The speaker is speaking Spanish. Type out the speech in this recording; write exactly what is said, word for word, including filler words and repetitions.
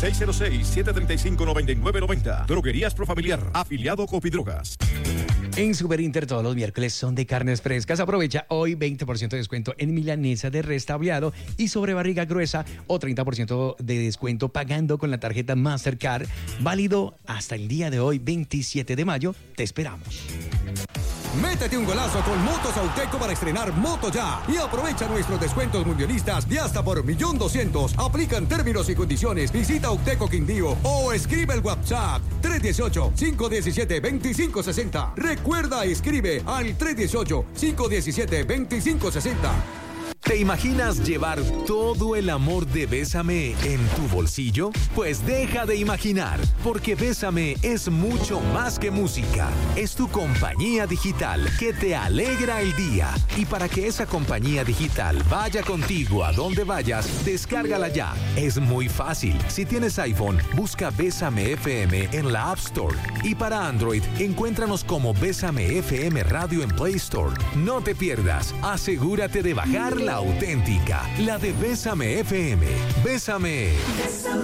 seis cero seis, siete tres cinco, nueve nueve nueve cero. Droguerías Profamiliar, afiliado Copidrogas. En Superinter todos los miércoles son de carnes frescas. Aprovecha hoy veinte por ciento de descuento en milanesa de res tablado y sobre barriga gruesa o treinta por ciento de descuento pagando con la tarjeta Mastercard. Válido hasta el día de hoy, veintisiete de mayo. Te esperamos. Métete un golazo con Motos Auteco para estrenar Moto Ya y aprovecha nuestros descuentos mundialistas de hasta por millón doscientos. Aplican términos y condiciones. Visita Auteco Quindío o escribe el WhatsApp tres uno ocho, cinco uno siete, dos cinco seis cero. Recuerda, escribe al tres uno ocho, cinco uno siete, dos cinco seis cero. ¿Te imaginas llevar todo el amor de Bésame en tu bolsillo? Pues deja de imaginar, porque Bésame es mucho más que música. Es tu compañía digital que te alegra el día. Y para que esa compañía digital vaya contigo a donde vayas, descárgala ya. Es muy fácil. Si tienes iPhone, busca Bésame F M en la App Store. Y para Android, encuéntranos como Bésame F M Radio en Play Store. No te pierdas. Asegúrate de bajar la auténtica, la de Bésame F M. Bésame.